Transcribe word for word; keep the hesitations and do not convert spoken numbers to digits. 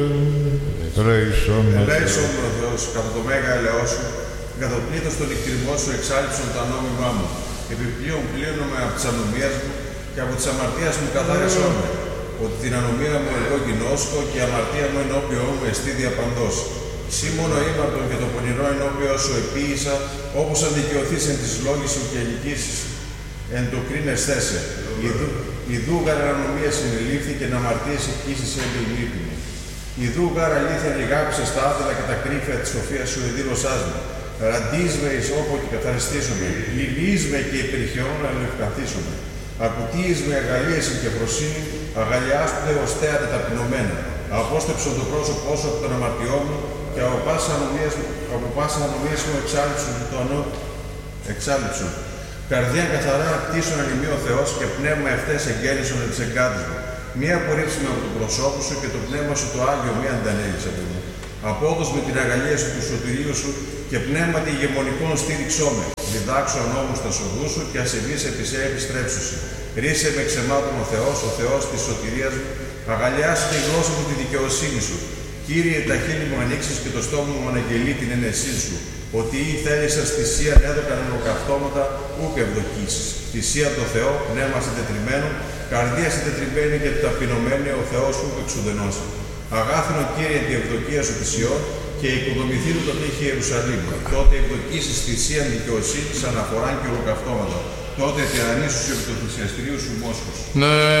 Ελέησον ο Θεός, κατά το μέγα ελεό σου, κατά το πλήθος των νυχτηριμών σου εξάλειψον τα νόμιμά μου. Επιπλέον πλύνομαι από τις ανομίες μου και από τις αμαρτίες μου καθάρισόν με. Ότι την ανομία μου εγώ γινώσκω και η αμαρτία μου ενώπιό μου εστί διαπαντός. Σύ μόνο ήμαρτον και το πονηρό ενώπιό σου επίησα, όπως αν δικαιωθείς εν της λόγης σου και ελικήσεις εν το κρίνεσθέ σε. Ιδού γαρ ανομία συνελήφθη και να αμαρτίες εκκίσεις εν την λύπη μου. Ιδού γαρ αλήθεια λιγάπησες τα άθελα και τα κρύφια της σοφίας σου εδήλωσάς μου. Ραντείς με ειςόπο και καθαριστήσομαι. Λυπείς με και υπερηχαιών να ελευκαθήσομαι. Ακουτείς με αγαλίαση και φροσύνη, αγαλιάστε ως θέατα ταπεινωμένα. Απόστεψον το πρόσωπό σου από τον αμαρτιό μου και από πάσα ανομίας μου εξάλληψον το ανώ εξάλληψον. Καρδιά καθαρά κτίσον ανημεί ο Θεός και πνεύμα ευθές εγγέννησον εν της εγκάτης μου. Μία απορρίψη από το προσώπου σου και το πνεύμα σου το Άγιο μία αντανέλησε από μου. Απόδος με την αγαλία σου του σωτηρίου σου και πνεύματι ηγεμονικών στήριξό με. Διδάξω νόμους στα σοδού σου και ασεβείς επί σε επιστρέψουσι. Ρίσε με ξεμάτων ο Θεός, ο Θεός της σωτηρίας μου. Αγαλιάσει τη γλώσσα μου τη δικαιοσύνη σου. Κύριε, τα χείλη μου ανοίξεις και το στόμα μου αναγγελεί την ενεσή σου. Ότι ή θέλησας θυσία έδωκαν ολοκαυτώματα, ούκ ευδοκίσεις. Θυσία το Θεό, πνεύμα συντετριμένο, καρδία συντετριμένη και ταπεινωμένη, ο Θεός ούκ εξουδενώσει. Αγάθινο Κύριε τη ευδοκία σου θυσιών και οικοδομηθεί του το τείχη Ιερουσαλήμ. Τότε ευδοκίσεις θυσία δικαιοσύνης, αναφοράν και ολοκαυτώματα. Τότε τυραννήσου επί το θυσιαστηρίου σου Μόσχος. Ναι.